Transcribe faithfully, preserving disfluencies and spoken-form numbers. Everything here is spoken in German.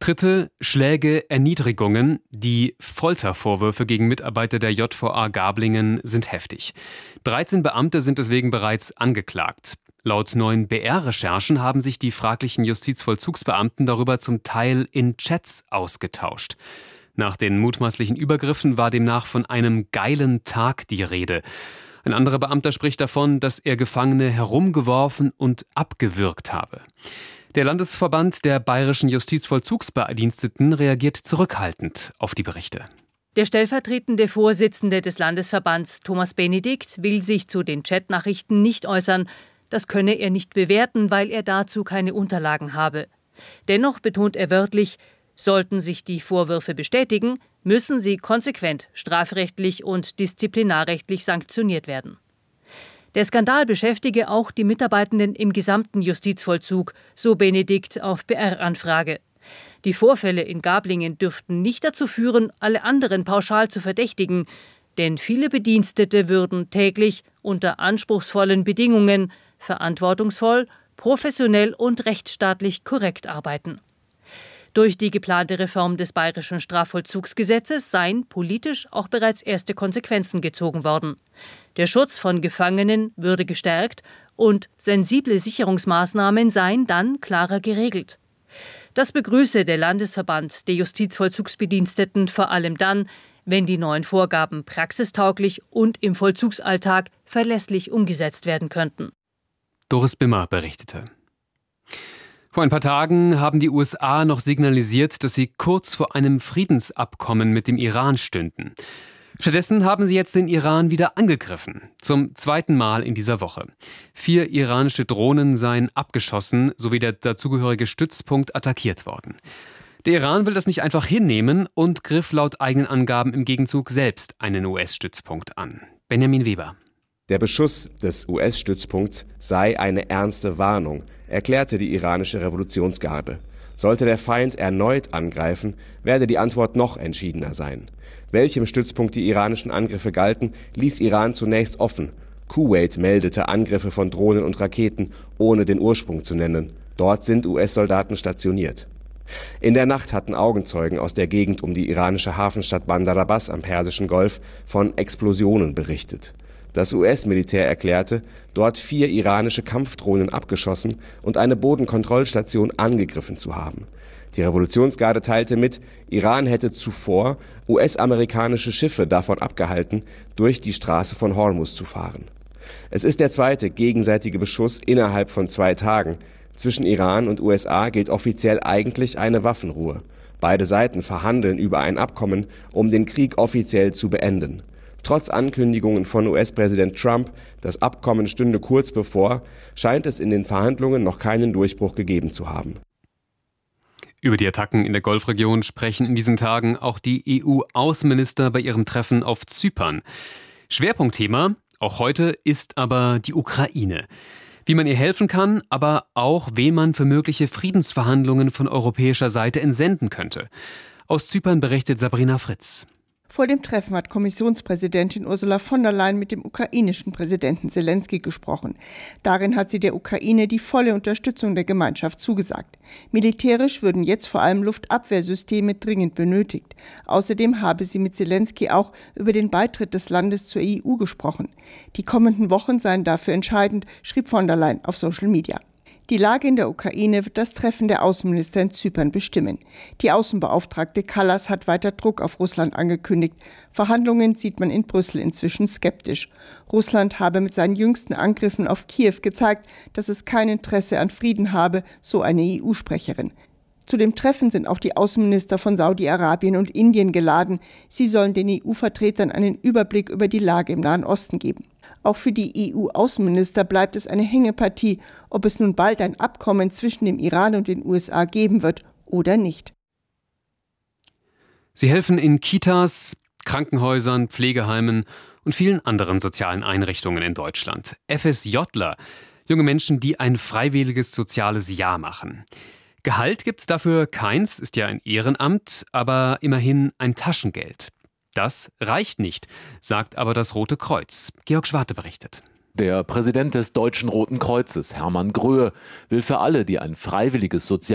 Tritte, Schläge, Erniedrigungen, die Foltervorwürfe gegen Mitarbeiter der J V A Gablingen sind heftig. dreizehn Beamte sind deswegen bereits angeklagt. Laut neuen B R-Recherchen haben sich die fraglichen Justizvollzugsbeamten darüber zum Teil in Chats ausgetauscht. Nach den mutmaßlichen Übergriffen war demnach von einem geilen Tag die Rede. Ein anderer Beamter spricht davon, dass er Gefangene herumgeworfen und abgewürgt habe. Der Landesverband der bayerischen Justizvollzugsbediensteten reagiert zurückhaltend auf die Berichte. Der stellvertretende Vorsitzende des Landesverbands, Thomas Benedikt, will sich zu den Chatnachrichten nicht äußern. Das könne er nicht bewerten, weil er dazu keine Unterlagen habe. Dennoch betont er wörtlich, sollten sich die Vorwürfe bestätigen, müssen sie konsequent strafrechtlich und disziplinarrechtlich sanktioniert werden. Der Skandal beschäftige auch die Mitarbeitenden im gesamten Justizvollzug, so Benedikt auf B R-Anfrage. Die Vorfälle in Gablingen dürften nicht dazu führen, alle anderen pauschal zu verdächtigen, denn viele Bedienstete würden täglich unter anspruchsvollen Bedingungen verantwortungsvoll, professionell und rechtsstaatlich korrekt arbeiten. Durch die geplante Reform des bayerischen Strafvollzugsgesetzes seien politisch auch bereits erste Konsequenzen gezogen worden. Der Schutz von Gefangenen würde gestärkt und sensible Sicherungsmaßnahmen seien dann klarer geregelt. Das begrüße der Landesverband der Justizvollzugsbediensteten vor allem dann, wenn die neuen Vorgaben praxistauglich und im Vollzugsalltag verlässlich umgesetzt werden könnten. Doris Bimmer berichtete. Vor ein paar Tagen haben die U S A noch signalisiert, dass sie kurz vor einem Friedensabkommen mit dem Iran stünden. Stattdessen haben sie jetzt den Iran wieder angegriffen, zum zweiten Mal in dieser Woche. Vier iranische Drohnen seien abgeschossen, sowie der dazugehörige Stützpunkt attackiert worden. Der Iran will das nicht einfach hinnehmen und griff laut eigenen Angaben im Gegenzug selbst einen U S-Stützpunkt an. Benjamin Weber. Der Beschuss des U S-Stützpunkts sei eine ernste Warnung, erklärte die iranische Revolutionsgarde. Sollte der Feind erneut angreifen, werde die Antwort noch entschiedener sein. Welchem Stützpunkt die iranischen Angriffe galten, ließ Iran zunächst offen. Kuwait meldete Angriffe von Drohnen und Raketen, ohne den Ursprung zu nennen. Dort sind U S-Soldaten stationiert. In der Nacht hatten Augenzeugen aus der Gegend um die iranische Hafenstadt Bandar Abbas am Persischen Golf von Explosionen berichtet. Das U S-Militär erklärte, dort vier iranische Kampfdrohnen abgeschossen und eine Bodenkontrollstation angegriffen zu haben. Die Revolutionsgarde teilte mit, Iran hätte zuvor U S-amerikanische Schiffe davon abgehalten, durch die Straße von Hormuz zu fahren. Es ist der zweite gegenseitige Beschuss innerhalb von zwei Tagen. Zwischen Iran und U S A gilt offiziell eigentlich eine Waffenruhe. Beide Seiten verhandeln über ein Abkommen, um den Krieg offiziell zu beenden. Trotz Ankündigungen von U S-Präsident Trump, das Abkommen stünde kurz bevor, scheint es in den Verhandlungen noch keinen Durchbruch gegeben zu haben. Über die Attacken in der Golfregion sprechen in diesen Tagen auch die E U-Außenminister bei ihrem Treffen auf Zypern. Schwerpunktthema, auch heute, ist aber die Ukraine. Wie man ihr helfen kann, aber auch, wen man für mögliche Friedensverhandlungen von europäischer Seite entsenden könnte. Aus Zypern berichtet Sabrina Fritz. Vor dem Treffen hat Kommissionspräsidentin Ursula von der Leyen mit dem ukrainischen Präsidenten Selenskyj gesprochen. Darin hat sie der Ukraine die volle Unterstützung der Gemeinschaft zugesagt. Militärisch würden jetzt vor allem Luftabwehrsysteme dringend benötigt. Außerdem habe sie mit Selenskyj auch über den Beitritt des Landes zur E U gesprochen. Die kommenden Wochen seien dafür entscheidend, schrieb von der Leyen auf Social Media. Die Lage in der Ukraine wird das Treffen der Außenminister in Zypern bestimmen. Die Außenbeauftragte Kallas hat weiter Druck auf Russland angekündigt. Verhandlungen sieht man in Brüssel inzwischen skeptisch. Russland habe mit seinen jüngsten Angriffen auf Kiew gezeigt, dass es kein Interesse an Frieden habe, so eine E U-Sprecherin. Zu dem Treffen sind auch die Außenminister von Saudi-Arabien und Indien geladen. Sie sollen den E U-Vertretern einen Überblick über die Lage im Nahen Osten geben. Auch für die E U-Außenminister bleibt es eine Hängepartie, ob es nun bald ein Abkommen zwischen dem Iran und den U S A geben wird oder nicht. Sie helfen in Kitas, Krankenhäusern, Pflegeheimen und vielen anderen sozialen Einrichtungen in Deutschland. FSJler, junge Menschen, die ein freiwilliges soziales Jahr machen. Gehalt gibt's dafür keins, ist ja ein Ehrenamt, aber immerhin ein Taschengeld. Das reicht nicht, sagt aber das Rote Kreuz. Georg Schwarte berichtet. Der Präsident des Deutschen Roten Kreuzes, Hermann Gröhe, will für alle, die ein freiwilliges Sozial